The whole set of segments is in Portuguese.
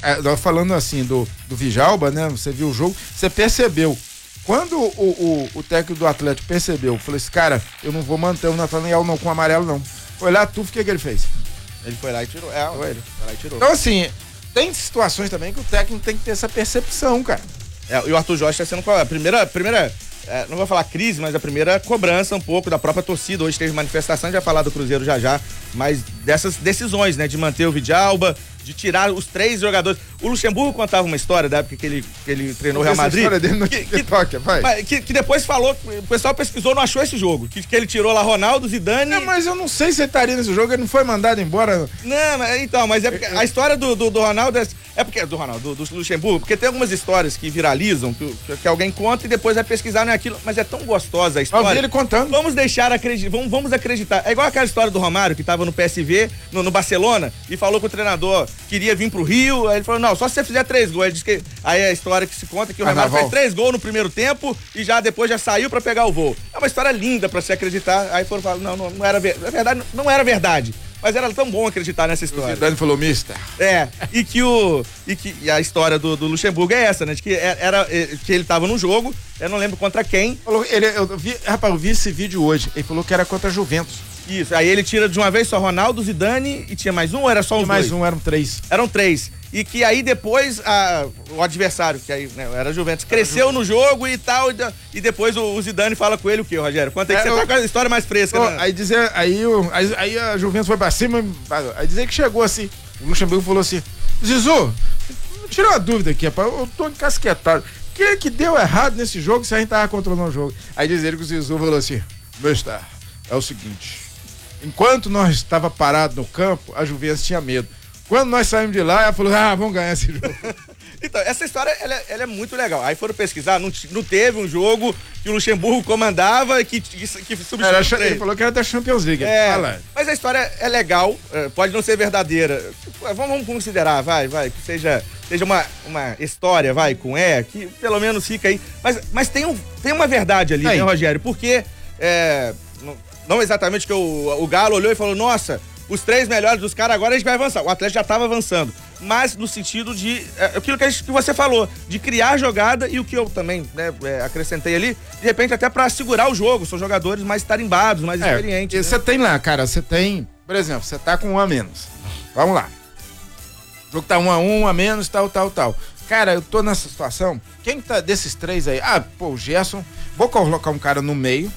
falando assim do Djalma, né? Você viu o jogo, você percebeu. Quando o técnico do Atlético percebeu, falou assim, cara, eu não vou manter o Nathaniel não com amarelo não. Foi lá, o que ele fez? Ele foi lá e tirou. Foi ele. Foi lá e tirou. Então assim, tem situações também que o técnico tem que ter essa percepção, cara. E o Arthur Jorge está sendo a primeira não vou falar crise, mas a primeira cobrança um pouco da própria torcida. Hoje teve manifestação, a gente vai falar do Cruzeiro já, mas dessas decisões, né, de manter o Djalma, de tirar os 3 jogadores. O Luxemburgo contava uma história da época que ele treinou o Real Madrid. História dele no TikTok, vai. Que depois falou, o pessoal pesquisou, não achou esse jogo. Que ele tirou lá Ronaldo, Zidane. Não, mas eu não sei se ele estaria nesse jogo, ele não foi mandado embora. Não, mas é porque a história do Ronaldo do Luxemburgo, porque tem algumas histórias que viralizam, que alguém conta e depois vai pesquisar, não é aquilo, mas é tão gostosa a história. Eu vi ele contando. Vamos acreditar. É igual aquela história do Romário, que tava no PSV, no Barcelona, e falou que o treinador queria vir pro Rio, aí ele falou, não, só se você fizer 3 gols. Ele disse que, aí é a história que se conta que o Romário fez 3 gols no primeiro tempo e depois já saiu pra pegar o voo. É uma história linda pra se acreditar. Aí foram falar, não era verdade, não era verdade. Mas era tão bom acreditar nessa história. O Zidane falou, mister. E a história do Luxemburgo é essa, né? De que que ele tava no jogo, eu não lembro contra quem. Eu vi esse vídeo hoje, ele falou que era contra a Juventus. Isso, aí ele tira de uma vez só Ronaldo, Zidane e tinha mais um ou era só os mais dois? Um, eram 3. Eram 3. E que aí depois o adversário, que aí né, era a Juventus, cresceu no jogo e tal, e depois o Zidane fala com ele o quê, Rogério? Conta aí que você tá com a história mais fresca, né? Aí a Juventus foi pra cima, aí dizer que chegou assim, o Luxemburgo falou assim, Zizu, tira uma dúvida aqui, rapaz, eu tô encasquetado. O que deu errado nesse jogo se a gente tava controlando o jogo? Aí diz ele que o Zizu falou assim, mister, é o seguinte, enquanto nós estava parado no campo, a Juventus tinha medo. Quando nós saímos de lá, ela falou, vamos ganhar esse jogo. Então, essa história, ela é muito legal. Aí foram pesquisar, não teve um jogo que o Luxemburgo comandava e que substituiu. Ele falou que era da Champions League. Mas a história é legal, pode não ser verdadeira. Vamos considerar, vai, que seja uma história, que pelo menos fica aí. Mas tem uma verdade ali, né, Rogério? Porque, não exatamente que o Galo olhou e falou, nossa, os 3 melhores dos caras agora a gente vai avançar. O Atlético já estava avançando, mas no sentido de aquilo que você falou, de criar jogada e o que eu também acrescentei ali, de repente até para segurar o jogo, são jogadores mais tarimbados, mais experientes. Você tem lá, cara, por exemplo, você tá com 1 a menos. Vamos lá. O jogo tá 1 a menos, tal. Cara, eu tô nessa situação, quem tá desses 3 aí? O Gerson, vou colocar um cara no meio,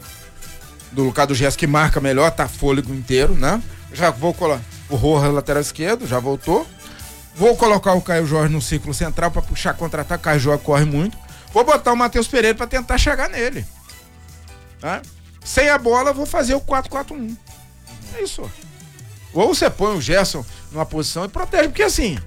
do lugar do Gerson que marca melhor, tá fôlego inteiro, né? Já vou colocar o Rojas lateral esquerdo, já voltou. Vou colocar o Caio Jorge no círculo central pra puxar contra-ataque, o Caio Jorge corre muito. Vou botar o Matheus Pereira pra tentar chegar nele. Né? Sem a bola, vou fazer o 4-4-1. É isso. Ou você põe o Gerson numa posição e protege, porque assim,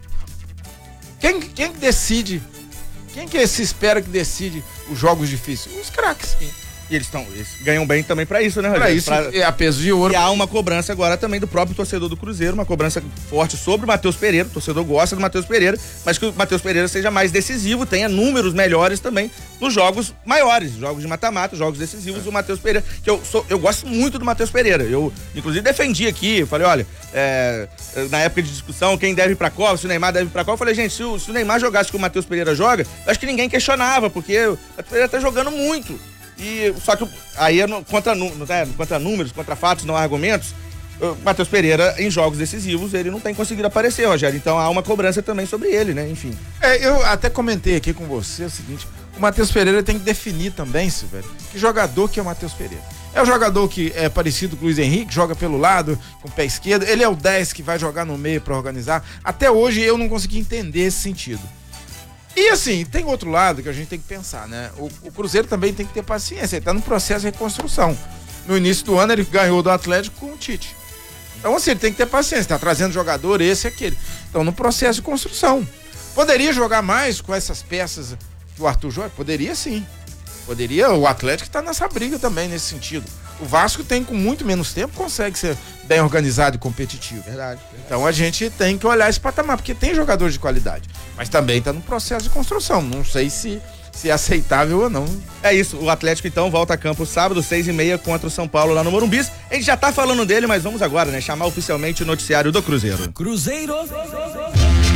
quem decide, quem que se espera que decide os jogos difíceis? Os craques. E eles ganham bem também pra isso, né, Rogério? Pra isso, a peso de ouro. E há uma cobrança agora também do próprio torcedor do Cruzeiro, uma cobrança forte sobre o Matheus Pereira. O torcedor gosta do Matheus Pereira, mas que o Matheus Pereira seja mais decisivo, tenha números melhores também nos jogos maiores, jogos de mata-mata, jogos decisivos do Matheus Pereira, que eu gosto muito do Matheus Pereira. Eu, inclusive, defendi aqui, falei, olha, na época de discussão, quem deve ir pra Copa, se o Neymar deve ir pra Copa, eu falei, gente, se o Neymar jogasse como o Matheus Pereira joga, eu acho que ninguém questionava, porque o Matheus Pereira tá jogando muito. Só que aí contra números, contra fatos, não há argumentos, o Matheus Pereira, em jogos decisivos, ele não tem conseguido aparecer, Rogério. Então há uma cobrança também sobre ele, né? Enfim. Eu até comentei aqui com você o seguinte, o Matheus Pereira tem que definir também, Silvério, que jogador que é o Matheus Pereira. É o jogador que é parecido com o Luiz Henrique, joga pelo lado, com o pé esquerdo, ele é o 10 que vai jogar no meio pra organizar. Até hoje eu não consegui entender esse sentido. E assim, tem outro lado que a gente tem que pensar, né? O Cruzeiro também tem que ter paciência, ele tá no processo de reconstrução. No início do ano ele ganhou do Atlético com o Tite. Então assim, ele tem que ter paciência, tá trazendo jogador esse e aquele. Então no processo de construção. Poderia jogar mais com essas peças que o Arthur joga? Poderia sim. Poderia, o Atlético tá nessa briga também nesse sentido. O Vasco tem com muito menos tempo, consegue ser bem organizado e competitivo. Verdade. Então a gente tem que olhar esse patamar, porque tem jogadores de qualidade, mas também está no processo de construção. Não sei se é aceitável ou não. É isso, o Atlético então volta a campo sábado, 6h30 contra o São Paulo lá no Morumbi. A gente já tá falando dele, mas vamos agora, né, chamar oficialmente o noticiário do Cruzeiro. Cruzeiro